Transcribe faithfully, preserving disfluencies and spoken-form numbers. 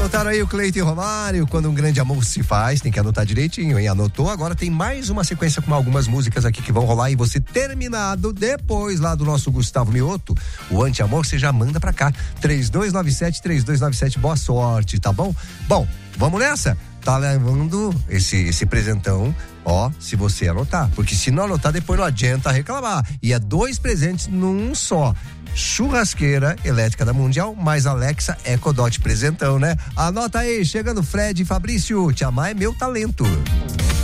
Anotaram aí o Cleiton e Romário, quando um grande amor se faz, tem que anotar direitinho, hein? Anotou, agora tem mais uma sequência com algumas músicas aqui que vão rolar e você terminado depois lá do nosso Gustavo Mioto, o Anti-Amor, você já manda pra cá, três dois nove sete, três dois nove sete, boa sorte, tá bom? Bom, vamos nessa? Tá levando esse, esse presentão, ó, se você anotar, porque se não anotar depois não adianta reclamar, e é dois presentes num só. Churrasqueira elétrica da Mundial, mais Alexa EcoDot presentão, né? Anota aí, chegando Fred e Fabrício, te amar é meu talento.